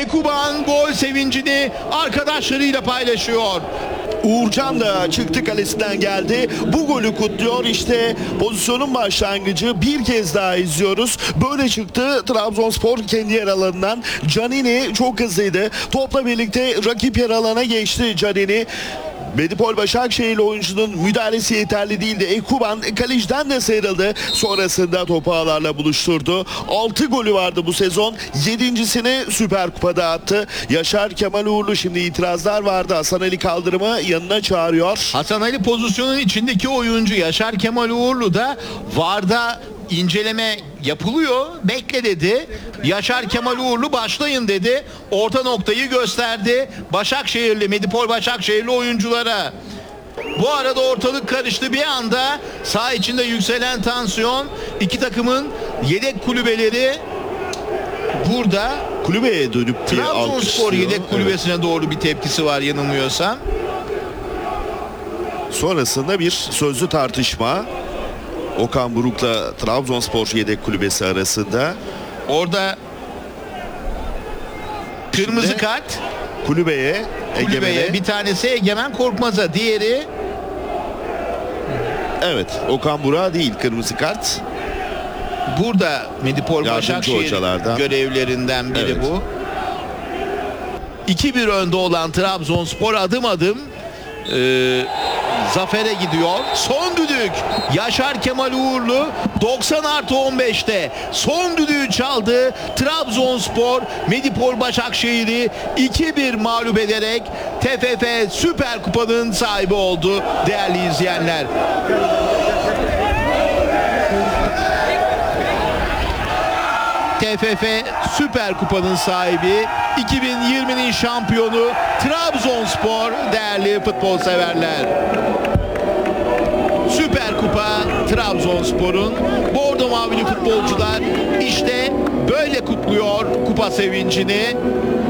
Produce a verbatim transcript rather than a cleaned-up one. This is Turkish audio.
Ekuban gol sevincini arkadaşlarıyla paylaşıyor. Uğurcan da çıktı kalesinden geldi. Bu golü kutluyor. İşte pozisyonun başlangıcı. Bir kez daha izliyoruz. Böyle çıktı Trabzonspor kendi yer alanından. Canini çok hızlıydı. Topla birlikte rakip yer alana geçti Canini. Medipol Başakşehirli oyuncunun müdahalesi yeterli değildi. Ekuban kaleciden de sıyrıldı. Sonrasında topu ağlarla buluşturdu. altı golü vardı bu sezon. yedincisini Süper Kupa'da attı. Yaşar Kemal Uğurlu, şimdi itirazlar vardı. Hasan Ali Kaldırım'ı yanına çağırıyor. Hasan Ali pozisyonun içindeki oyuncu Yaşar Kemal Uğurlu da VAR'da inceleme yapılıyor. Bekle dedi. Yaşar Kemal Uğurlu başlayın dedi. Orta noktayı gösterdi. Başakşehirli, Medipol Başakşehirli oyunculara. Bu arada ortalık karıştı bir anda. Saha içinde yükselen tansiyon. İki takımın yedek kulübeleri burada. Kulübeye dönüp bir Trabzonspor alkışlıyor. yedek kulübesine evet. doğru bir tepkisi var yanılmıyorsam. Sonrasında bir sözlü tartışma. Okan Buruk'la Trabzonspor yedek kulübesi arasında. Orada kırmızı Şimdi kart kulübeye, kulübeye, Egemen'e. bir tanesi Egemen Korkmaz'a, diğeri Evet, Okan Burak'a değil kırmızı kart. burada Medipol Yardımcı Başakşehir hocalardan. görevlerinden biri Evet. bu. iki bir önde olan Trabzonspor adım adım e, zafere gidiyor. Son düdük Yaşar Kemal Uğurlu doksan artı on beşte son düdüğü çaldı. Trabzonspor Medipol Başakşehir'i iki bir mağlup ederek T F F Süper Kupa'nın sahibi oldu değerli izleyenler. T F F Süper Kupa'nın sahibi, iki bin yirminin şampiyonu Trabzonspor değerli futbol severler. Süper Kupa Trabzonspor'un. Bordo mavili futbolcular işte böyle kutluyor kupa sevincini.